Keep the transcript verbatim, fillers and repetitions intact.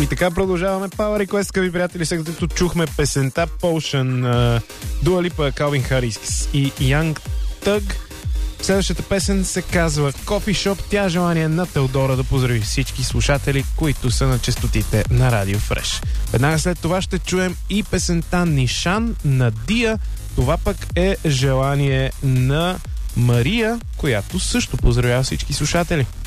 И така продължаваме Power Request, скъпи приятели, след като чухме песента Potion, Дуа Липа, Калвин Харис и Young Thug. Следващата песен се казва Coffee Shop. Тя желание на Теодора да поздрави всички слушатели, които са на честотите на Радио Фреш. Веднага след това ще чуем и песента Нишан на Дия. Това пък е желание на Мария, която също поздравява всички слушатели.